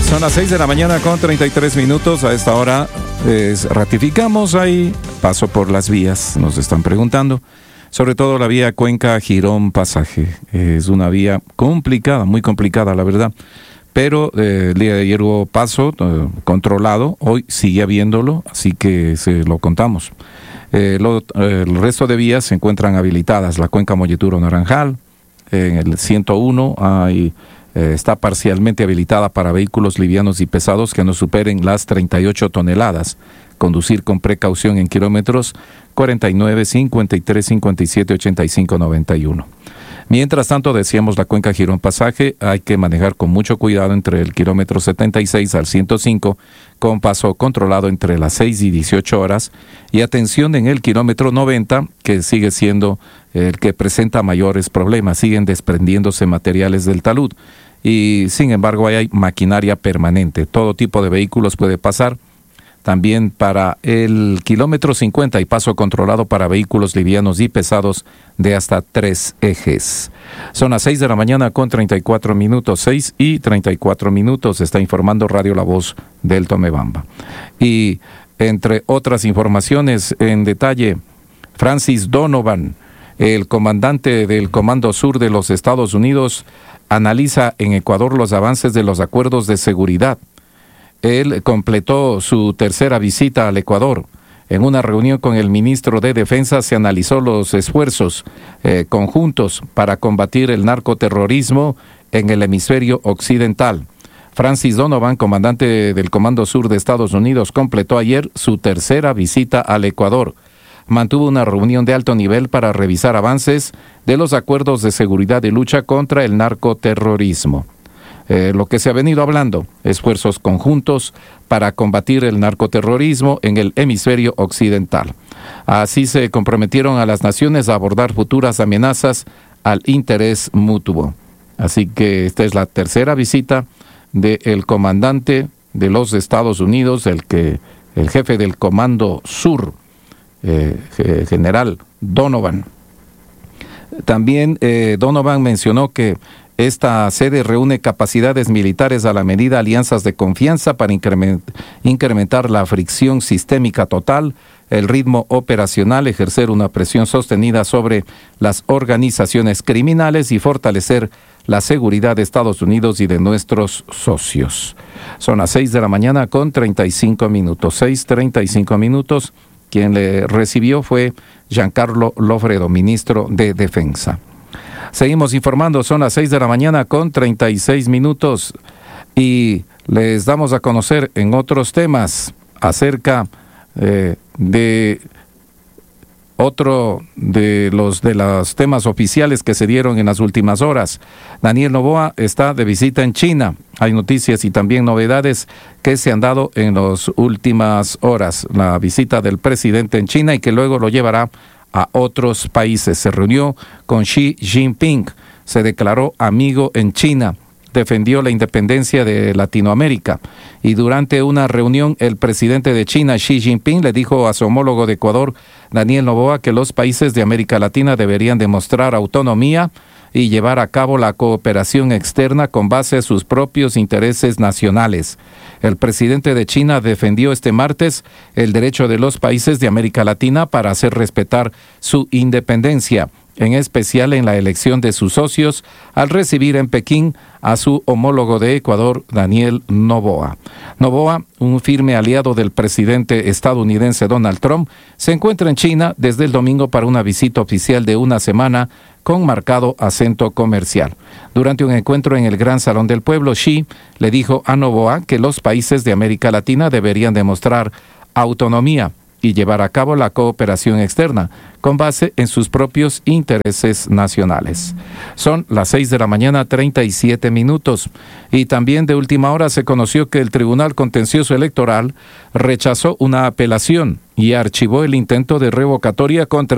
Son las 6 de la mañana con 33 minutos. A esta hora ratificamos ahí paso por las vías. Nos están preguntando. Sobre todo la vía Cuenca-Girón Pasaje. Es una vía complicada, muy complicada la verdad. Pero el día de ayer hubo paso controlado. Hoy sigue habiéndolo, así que se lo contamos. El resto de vías se encuentran habilitadas. La Cuenca Molleturo-Naranjal, en el 101 está parcialmente habilitada para vehículos livianos y pesados que no superen las 38 toneladas. Conducir con precaución en kilómetros 49, 53, 57, 85, 91. Mientras tanto, decíamos la Cuenca Girón Pasaje, hay que manejar con mucho cuidado entre el kilómetro 76 al 105, con paso controlado entre las 6 y 18 horas, y atención en el kilómetro 90, que sigue siendo el que presenta mayores problemas, siguen desprendiéndose materiales del talud, y sin embargo hay maquinaria permanente, todo tipo de vehículos puede pasar. También para el kilómetro 50 y paso controlado para vehículos livianos y pesados de hasta 3 ejes. Son las 6 de la mañana con 34 minutos, 6 y 34 minutos, está informando Radio La Voz del Tomebamba. Y entre otras informaciones en detalle, Francis Donovan, el comandante del Comando Sur de los Estados Unidos, analiza en Ecuador los avances de los acuerdos de seguridad. Él completó su tercera visita al Ecuador. En una reunión con el ministro de Defensa se analizó los esfuerzos conjuntos para combatir el narcoterrorismo en el hemisferio occidental. Francis Donovan, comandante del Comando Sur de Estados Unidos, completó ayer su tercera visita al Ecuador. Mantuvo una reunión de alto nivel para revisar avances de los acuerdos de seguridad y lucha contra el narcoterrorismo. Lo que se ha venido hablando, esfuerzos conjuntos para combatir el narcoterrorismo en el hemisferio occidental. Así se comprometieron a las naciones a abordar futuras amenazas al interés mutuo. Así que esta es la tercera visita del comandante de los Estados Unidos, el jefe del Comando Sur, general Donovan. También Donovan mencionó que esta sede reúne capacidades militares a la medida, alianzas de confianza para incrementar la fricción sistémica total, el ritmo operacional, ejercer una presión sostenida sobre las organizaciones criminales y fortalecer la seguridad de Estados Unidos y de nuestros socios. Son las 6 de la mañana con 35 minutos, 6:35 minutos. Quien le recibió fue Giancarlo Lofredo, ministro de Defensa. Seguimos informando, son las 6 de la mañana con 36 minutos y les damos a conocer en otros temas acerca de otro de los temas oficiales que se dieron en las últimas horas. Daniel Noboa está de visita en China. Hay noticias y también novedades que se han dado en las últimas horas. La visita del presidente en China y que luego lo llevará a otros países. Se reunió con Xi Jinping, se declaró amigo en China, defendió la independencia de Latinoamérica y durante una reunión el presidente de China, Xi Jinping, le dijo a su homólogo de Ecuador, Daniel Noboa, que los países de América Latina deberían demostrar autonomía y llevar a cabo la cooperación externa con base a sus propios intereses nacionales. El presidente de China defendió este martes el derecho de los países de América Latina para hacer respetar su independencia, en especial en la elección de sus socios, al recibir en Pekín a su homólogo de Ecuador, Daniel Noboa. Noboa, un firme aliado del presidente estadounidense Donald Trump, se encuentra en China desde el domingo para una visita oficial de una semana con marcado acento comercial. Durante un encuentro en el Gran Salón del Pueblo, Xi le dijo a Noboa que los países de América Latina deberían demostrar autonomía y llevar a cabo la cooperación externa con base en sus propios intereses nacionales. Son las 6 de la mañana, 37 minutos. Y también de última hora se conoció que el Tribunal Contencioso Electoral rechazó una apelación y archivó el intento de revocatoria contra